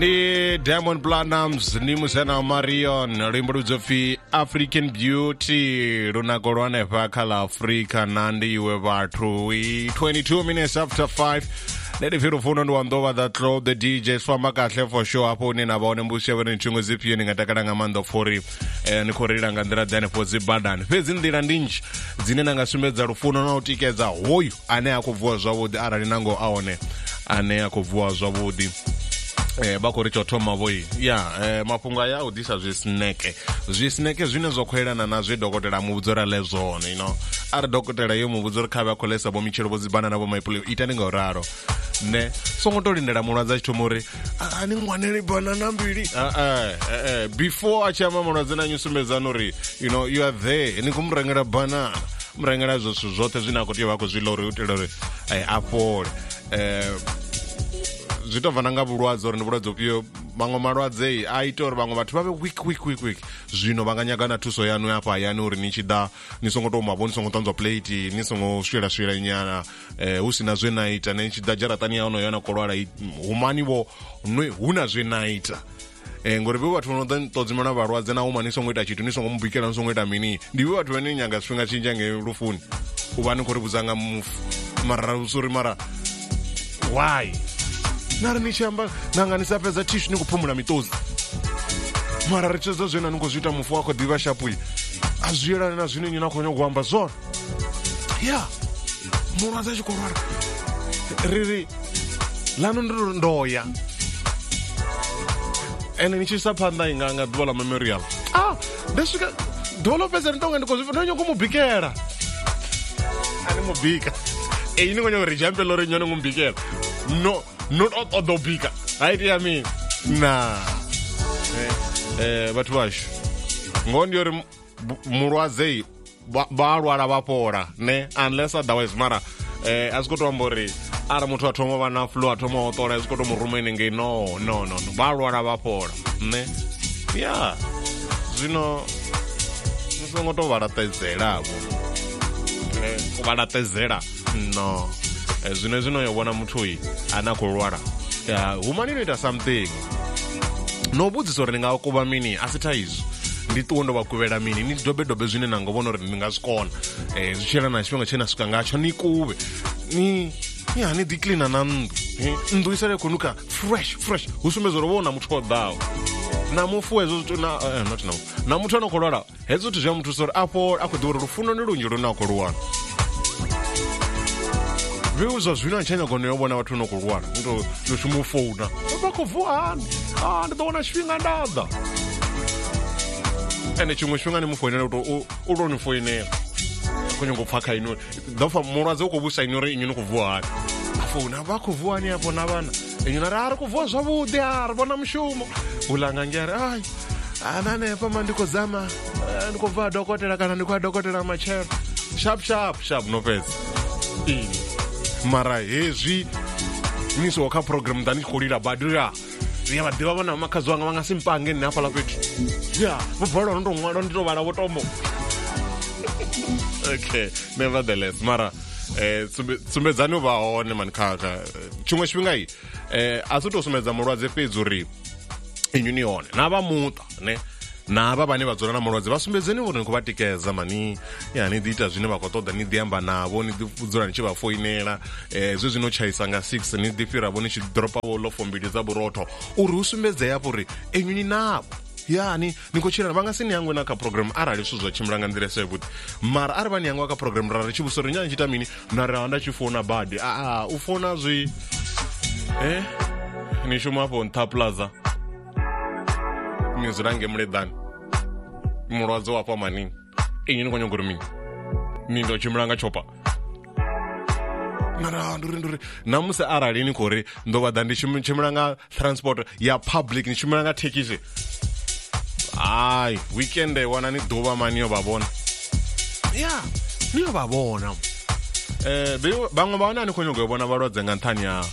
Ni Diamond Platnumz ni musana Marion rimbo rudzofi African Beauty runako rwanepa kala Africa nandi iwe vathu 22 minutes after 5 Lady Firufuno ndo wandova that throw the DJs famba kahle for show hapo ni nabone mbusi yavene nchungu zipi yeni ngatakana ngamando fori nikorira ngandira dane po zibadani pezi ndira ndinji zinena ngasumedza rufuno na utikeza hoyu ane akuvua zwavudi arali nango aone ane akuvua zwavudi bako richo toma voi mapunga ya udisa zvisneke zvine zvokuelana nazvo dhokotera mubudzora lezone you know ari dhokotera yo mubudzora kava kolesa bo michero bozibana nabo maipuli itani ngoraro ne songotolindela mulwadze chitomuri ani ngwaneri banana mbili before achama mulwadze na nyusumezano ri you know you are there ni kumrengera banana mrengera zvosu zvote zvinakoti vako zvilori utelore apole zvitobva nanga vurwadze uri ndivurwadze upiyo vamwe marwadze aita uri vamwe vatu vave quick zvino vanganyagana tuso yanu yapa yani uri nichida nisongotomavo nisongotanzwa plate nisongoswera nyana usina zvenaita nechida jaratani yaunoyana korwara humanivo huna zvenaita ngori vivo vatu vanotodzimana varwadze nauma nisongoita chitu nisongomubikira nisongoita mini ndivo vatu vane nyanga svinga chinjange rufuni uvani kuri kuzanga mufu mara usuri mara why nari nichamba nanga nisapedza tishu nikupumura mitozi mara richezo zvena ningozviita mufu wako diva shapui azviyerana nazvino nyina konya kuhamba zona murwadze achikorwara riri lano ndiro ndoya ene nichisapanda inganga dhuva la memorial ndasvika dhuva lopedza ndonga ndikozvifananya kumubhikera animubhika iningonya kuti jambe lori nyone ngumbhikera no not odobika right I mean vatu vasho ngondi yori murwadze varwara vapora ne unless otherwise mara asikotoambori ara muthu atoma vana flu atoma otora asikotomurume inenge no varwara vapora ne zvino nisongotovaratedzeravo kuvaratedzera no zvino yobona muthu uyu ana kurwara humani inoita something nobudziso uri ndingakuva mini asi taizvo ndituondo vakuvera mini nidhobedhobe zvine nangovona uri ndingazvikona zvichierana chifenga chenasvika ngacho nikuve ni diklina na ndu isare kunuka fresh usumezorovoona muthu odhawo namufu hezo na muthu anokorwara hedzo kuti zva muthu sori apo akudhiwa uri rufuno nirunji runakorwana viuzva zvino anchanya gonoyobona vatu nokurwara ndochimufona vakovhuhani ndidoona chifenga ndadha ende chimwe chifenga nimufoinera kuti uronifoinera kunyongopfaka inori therefore murwadze ukubusa inori inyu nokuvhuhani afona vakovhuhani apo navana inyunari ari kuvhuha zvavudi ari vona mushumo ulanga ngeari ananepa mandikozama ndikobva dhokotera kana ndikwa dhokotera machero sharp nopedza mara hezvi niso waka program ndanichikorira badira vadiva vana vamakazi vanga vangasimpange ninapala petu vobvaura nondomwana nditovana votombo okay nevertheless mara tsumbedzani vaone manikaka chimwe chifenga iyi asi tosumedza mulwadze pedzi uri inyu nione navamuta ne nava vane vadzora namulwadze vasumbedzeni uri nikuvatikeza mani nidiita zvine vakotoda nidiyamba navo nidifudzora nichivafoinera zvezvinochayisa nga 6 nidifiravo nichidropavo lofo mbiri dzaburoto uri usumbedze yapo uri enyuni navo nikochirana vangasini yangu nakaprogram arali swo zvachimuranga ndira sekuti mara ari vani yangu akaprogram rara chivusoro nyanya chita mini naranda chifona badi ufona zvi nishumapo ntaplaza mizurange muledhani murwadze wapo manini inyu nikonyongori mini nindo chimuranga chopa nduri namuse arali nikore ndovadha ndichimuranga transport ya public nichimuranga tekisi weekend wana nidhuva mani yovavona niyovavona vamwe vaona nikonyongovona varwadze nga ntani ya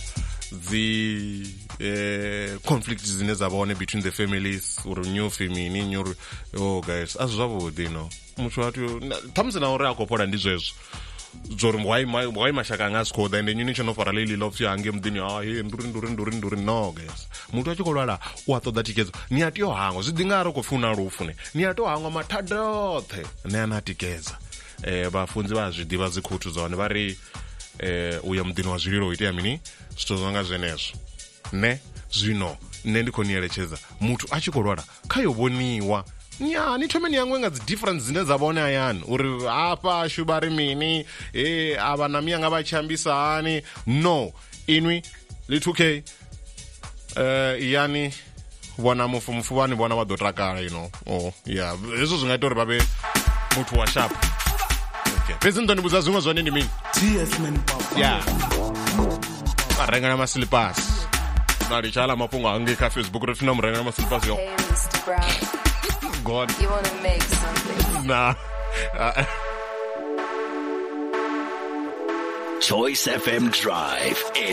conflict zine zvavaone between the families uri new family guys asi zvavudi no muthu watu tamuse nauri akopora ndizvezvo zori why mashaka anga sikhoda ende nyini tsho no fara le love yange mudini he nduri no guys muthu a tshi khou lwala u a ṱoḓa thikedzo ni a tea u hangwa zwi ḓinga ri khou pfi una lufu ni a tea u hangwa mathada oṱhe ne a na tikedza vhafunzi vha zwi ḓivha dzi khuthu dza hone vha ri uya mudini wa zwililo u itea mini zwithu zwanga zwenezwo ne zwino nne ndi khou ni eletshedza muthu a tshi khou lwala kha yo vhoniwa ni thome ni yangwe nga dzi difference dzine dza vhone hayani uri hafha ashu vha ri mini avha na miyanga vha tshi ambisa hani no inwi li 2K yani vhona mufu vhani vhona vha ḓo takala yeah hezwo zwi nga ita uri vha vhe muthu wa sharp fhedzi ndo ni vhudza zwiṅwe zwone ndi mini yeah vha renga na maslippers na litshala mafhungo angei kha Facebook ri funa murenga na maslippers yo God. You want to make something? Nah. Choice FM Drive.